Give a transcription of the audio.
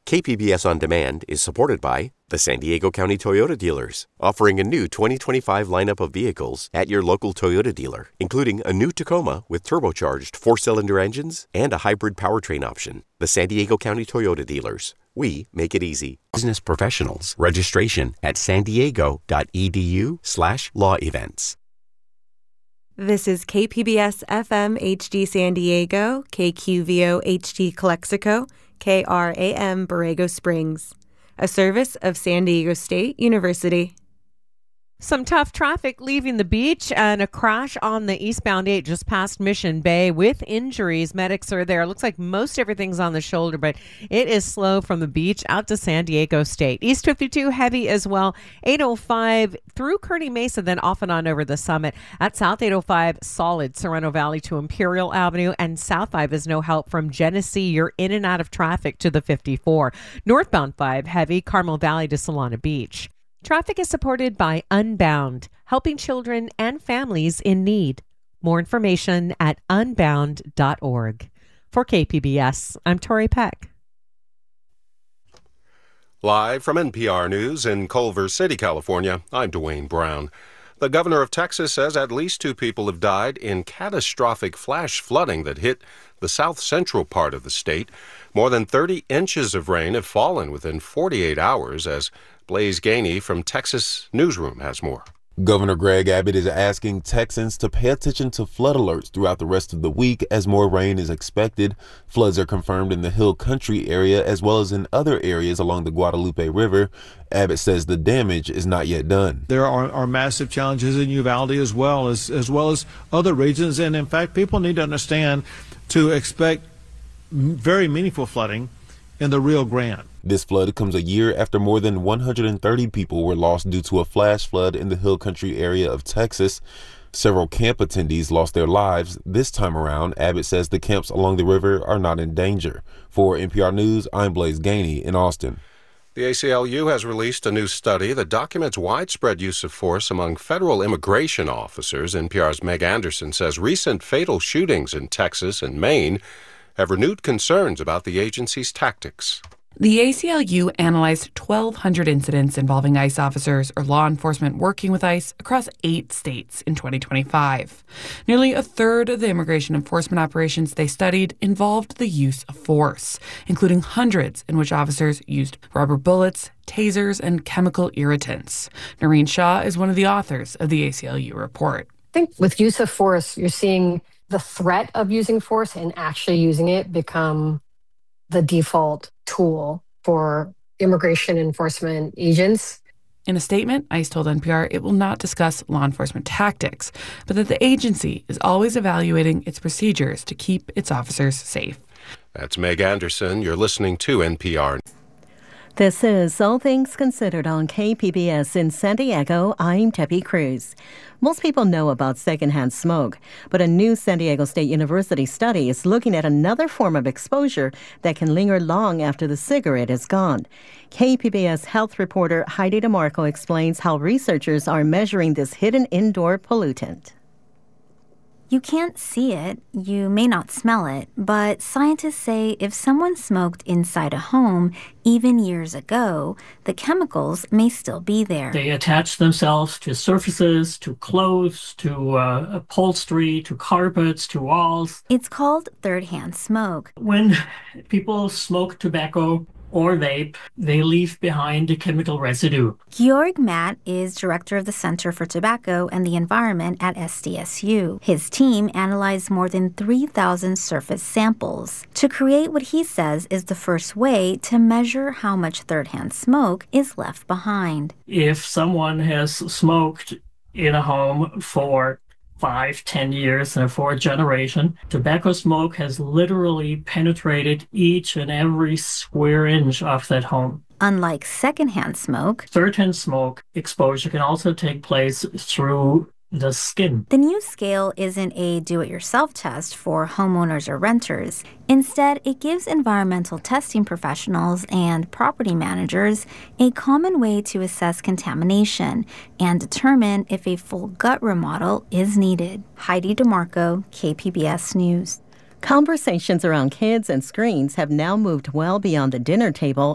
KPBS On Demand is supported by the San Diego County Toyota dealers, offering a new 2025 lineup of vehicles at your local Toyota dealer, including a new Tacoma with turbocharged 4-cylinder engines and a hybrid powertrain option. The San Diego County Toyota dealers. We make it easy. Business professionals. Registration at sandiego.edu/law events. This is KPBS FM HD San Diego, KQVO HD Calexico, KRAM Borrego Springs, a service of San Diego State University. Some tough traffic leaving the beach and a crash on the eastbound 8 just past Mission Bay with injuries. Medics are there. Looks like most everything's on the shoulder, but it is slow from the beach out to San Diego State. East 52 heavy as well. 805 through Kearny Mesa, then off and on over the summit. At South 805, solid Sereno Valley to Imperial Avenue, and South 5 is no help from Genesee. You're in and out of traffic to the 54. Northbound 5 heavy, Carmel Valley to Solana Beach. Traffic is supported by Unbound, helping children and families in need. More information at unbound.org. For KPBS, I'm Tori Peck. Live from NPR News in Culver City, California, I'm Dwayne Brown. The governor of Texas says at least 2 people have died in catastrophic flash flooding that hit the south central part of the state. More than 30 inches of rain have fallen within 48 hours, as Blaise Gainey from Texas Newsroom has more. Governor Greg Abbott is asking Texans to pay attention to flood alerts throughout the rest of the week as more rain is expected. Floods are confirmed in the Hill Country area as well as in other areas along the Guadalupe River. Abbott says the damage is not yet done. There are massive challenges in Uvalde as well as other regions. And in fact, people need to understand to expect very meaningful flooding in the Rio Grande. This flood comes a year after more than 130 people were lost due to a flash flood in the Hill Country area of Texas. Several camp attendees lost their lives. This time around, Abbott says the camps along the river are not in danger. For NPR News, I'm Blaise Gainey in Austin. The ACLU has released a new study that documents widespread use of force among federal immigration officers. NPR's Meg Anderson says recent fatal shootings in Texas and Maine have renewed concerns about the agency's tactics. The ACLU analyzed 1,200 incidents involving ICE officers or law enforcement working with ICE across 8 states in 2025. Nearly a third of the immigration enforcement operations they studied involved the use of force, including hundreds in which officers used rubber bullets, tasers, and chemical irritants. Noreen Shaw is one of the authors of the ACLU report. I think with use of force, you're seeing the threat of using force and actually using it become the default tool for immigration enforcement agents. In a statement, ICE told NPR it will not discuss law enforcement tactics, but that the agency is always evaluating its procedures to keep its officers safe. That's Meg Anderson. You're listening to NPR. This is All Things Considered on KPBS in San Diego. I'm Tepi Cruz. Most people know about secondhand smoke, but a new San Diego State University study is looking at another form of exposure that can linger long after the cigarette is gone. KPBS health reporter Heidi DeMarco explains how researchers are measuring this hidden indoor pollutant. You can't see it, you may not smell it, but scientists say if someone smoked inside a home, even years ago, the chemicals may still be there. They attach themselves to surfaces, to clothes, to upholstery, to carpets, to walls. It's called third-hand smoke. When people smoke tobacco or vape, they leave behind a chemical residue. Georg Matt is director of the Center for Tobacco and the Environment at SDSU. His team analyzed more than 3,000 surface samples to create what he says is the first way to measure how much third-hand smoke is left behind. If someone has smoked in a home for 5-10 years and for a generation, tobacco smoke has literally penetrated each and every square inch of that home. Unlike secondhand smoke, third-hand smoke exposure can also take place through the skin. The new scale isn't a do-it-yourself test for homeowners or renters. Instead, it gives environmental testing professionals and property managers a common way to assess contamination and determine if a full gut remodel is needed. Heidi DeMarco, KPBS News. Conversations around kids and screens have now moved well beyond the dinner table